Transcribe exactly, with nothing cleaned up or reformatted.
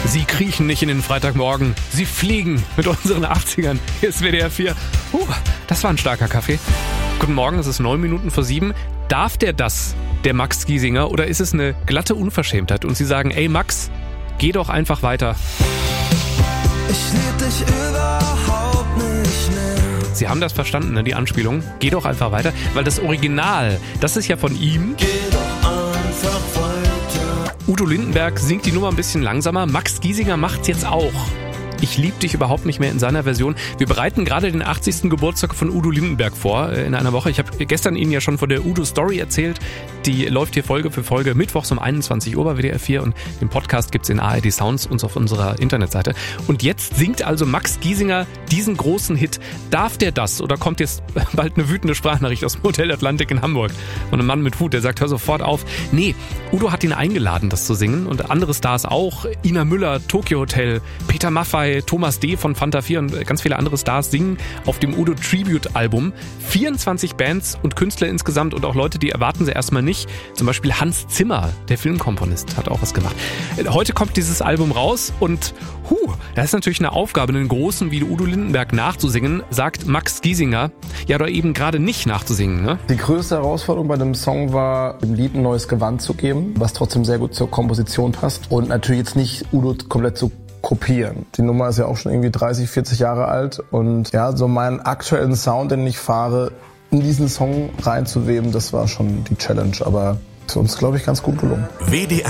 Sie kriechen nicht in den Freitagmorgen, sie fliegen mit unseren achtzigern. Hier ist W D R vier. Uh, das war ein starker Kaffee. Guten Morgen, es ist neun Minuten vor sieben. Darf der das, der Max Giesinger, oder ist es eine glatte Unverschämtheit? Und Sie sagen, ey Max, geh doch einfach weiter. Ich lieb dich überhaupt nicht mehr. Sie haben das verstanden, ne, die Anspielung. Geh doch einfach weiter, weil das Original, das ist ja von ihm. Geh doch einfach weiter. Udo Lindenberg singt die Nummer ein bisschen langsamer. Max Giesinger macht's jetzt auch. Ich lieb dich überhaupt nicht mehr in seiner Version. Wir bereiten gerade den achtzigsten Geburtstag von Udo Lindenberg vor in einer Woche. Ich habe gestern Ihnen ja schon von der Udo Story erzählt. Die läuft hier Folge für Folge mittwochs um einundzwanzig Uhr bei W D R vier und den Podcast gibt's in A R D Sounds und auf unserer Internetseite. Und jetzt singt also Max Giesinger diesen großen Hit. Darf der das? Oder kommt jetzt bald eine wütende Sprachnachricht aus dem Hotel Atlantik in Hamburg von einem Mann mit Hut, der sagt, hör sofort auf. Nee, Udo hat ihn eingeladen, das zu singen und andere Stars auch. Ina Müller, Tokyo Hotel, Peter Maffay, Thomas D. von Fanta vier und ganz viele andere Stars singen auf dem Udo Tribute Album. vierundzwanzig Bands und Künstler insgesamt und auch Leute, die erwarten sie erstmal nicht. Zum Beispiel Hans Zimmer, der Filmkomponist, hat auch was gemacht. Heute kommt dieses Album raus und huh, das ist natürlich eine Aufgabe, einen großen wie Udo Lindenberg nachzusingen, sagt Max Giesinger. Ja, oder eben gerade nicht nachzusingen, ne? Die größte Herausforderung bei dem Song war, dem Lied ein neues Gewand zu geben, was trotzdem sehr gut zur Komposition passt und natürlich jetzt nicht Udo komplett zu kopieren. Die Nummer ist ja auch schon irgendwie dreißig, vierzig Jahre alt und ja, so meinen aktuellen Sound, den ich fahre, in diesen Song reinzuweben, das war schon die Challenge, aber ist uns, glaube ich, ganz gut gelungen. W D